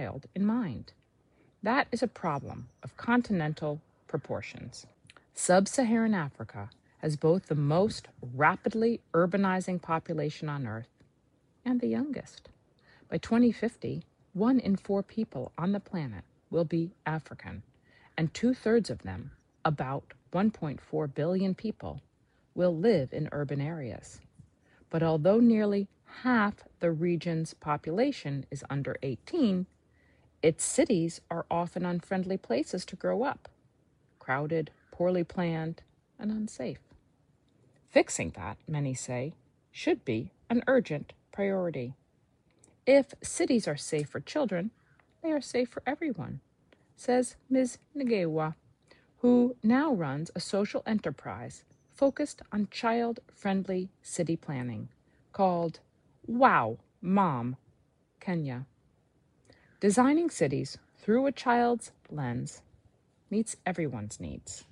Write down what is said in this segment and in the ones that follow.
child in mind. That is a problem of continental proportions. Sub-Saharan Africa has both the most rapidly urbanizing population on Earth and the youngest. By 2050, 1 in 4 people on the planet will be African, and 2/3 of them, about 1.4 billion people, will live in urban areas. But although nearly half the region's population is under 18, its cities are often unfriendly places to grow up, crowded, poorly planned, and unsafe. Fixing that, many say, should be an urgent priority. If cities are safe for children, they are safe for everyone, says Ms. Ngewa, who now runs a social enterprise focused on child-friendly city planning called Wow Mom Kenya. Designing cities through a child's lens meets everyone's needs.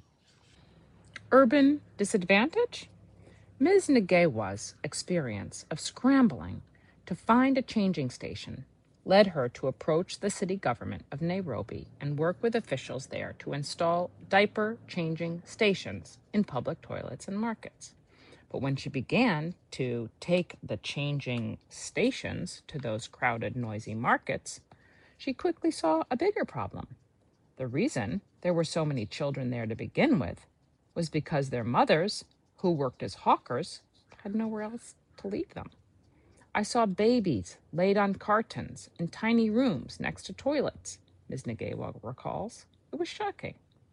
Urban disadvantage? Ms. Ngewa's experience of scrambling to find a changing station led her to approach the city government of Nairobi and work with officials there to install diaper changing stations in public toilets and markets. But when she began to take the changing stations to those crowded, noisy markets, she quickly saw a bigger problem. The reason there were so many children there to begin with was because their mothers, who worked as hawkers, had nowhere else to leave them. I saw babies laid on cartons in tiny rooms next to toilets, Ms. Ngewa recalls. It was shocking.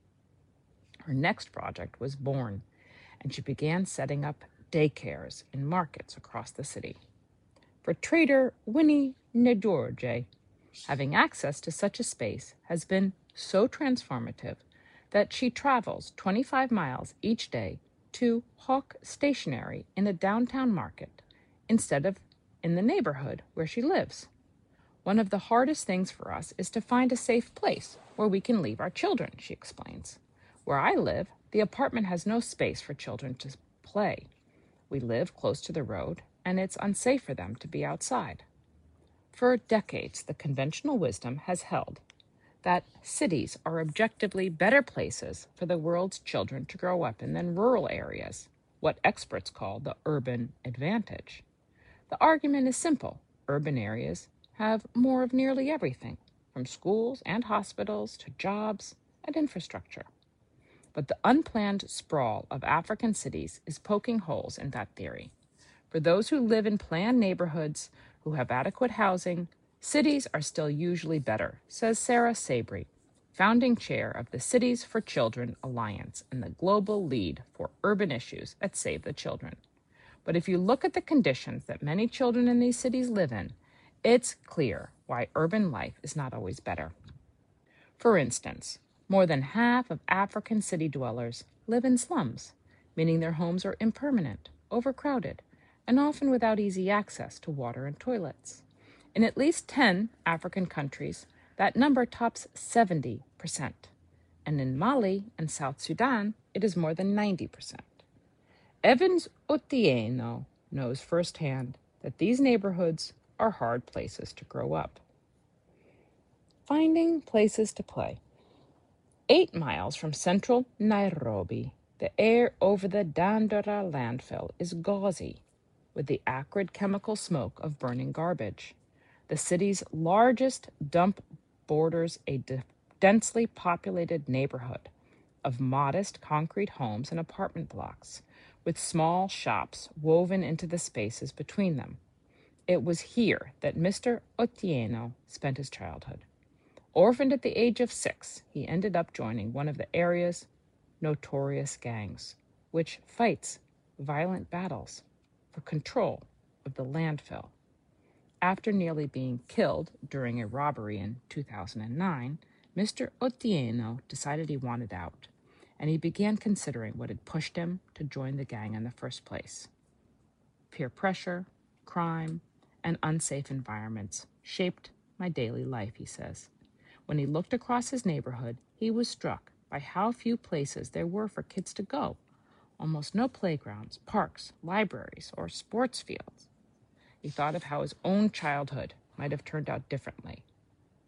Her next project was born, and she began setting up daycares in markets across the city. For trader Winnie Ndorje, having access to such a space has been so transformative that she travels 25 miles each day to hawk stationery in a downtown market instead of in the neighborhood where she lives. One of the hardest things for us is to find a safe place where we can leave our children, she explains. Where I live, the apartment has no space for children to play. We live close to the road, and it's unsafe for them to be outside. For decades, the conventional wisdom has held that cities are objectively better places for the world's children to grow up in than rural areas, what experts call the urban advantage. The argument is simple. Urban areas have more of nearly everything, from schools and hospitals to jobs and infrastructure. But the unplanned sprawl of African cities is poking holes in that theory. For those who live in planned neighborhoods who have adequate housing, cities are still usually better, says Sarah Sabry, founding chair of the Cities for Children Alliance and the global lead for urban issues at Save the Children. But if you look at the conditions that many children in these cities live in, it's clear why urban life is not always better. For instance, more than half of African city dwellers live in slums, meaning their homes are impermanent, overcrowded, and often without easy access to water and toilets. In at least 10 African countries, that number tops 70%. And in Mali and South Sudan, it is more than 90%. Evans Otieno knows firsthand that these neighborhoods are hard places to grow up. Finding places to play. 8 miles from central Nairobi, the air over the Dandara landfill is gauzy with the acrid chemical smoke of burning garbage. The city's largest dump borders a densely populated neighborhood of modest concrete homes and apartment blocks, with small shops woven into the spaces between them. It was here that Mr. Otieno spent his childhood. Orphaned at the age of 6, he ended up joining one of the area's notorious gangs, which fights violent battles for control of the landfill. After nearly being killed during a robbery in 2009, Mr. Otieno decided he wanted out, and he began considering what had pushed him to join the gang in the first place. Peer pressure, crime, and unsafe environments shaped my daily life, he says. When he looked across his neighborhood, he was struck by how few places there were for kids to go. Almost no playgrounds, parks, libraries, or sports fields. He thought of how his own childhood might have turned out differently